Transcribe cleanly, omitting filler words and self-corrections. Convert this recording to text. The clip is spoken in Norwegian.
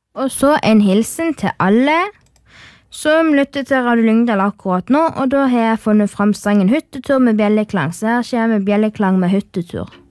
Og så en hilsen til alle som lytter til Radio Lyngdal akkurat nå, og da har jeg funnet frem sangen Hyttetur med bjelleklang, så her kommer bjelleklang med hyttetur.